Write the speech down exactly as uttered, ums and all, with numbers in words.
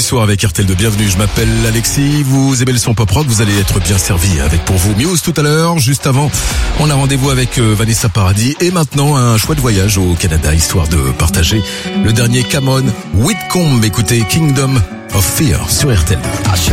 soir avec R T L deux. Bienvenue, je m'appelle Alexis. Vous aimez le son pop rock, vous allez être bien servi avec pour vous Muse tout à l'heure. Juste avant, on a rendez-vous avec euh, Vanessa Paradis. Et maintenant, un chouette voyage au Canada, histoire de partager le dernier Cameron Whitcomb. Écoutez, Kingdom of Fear sur R T L deux.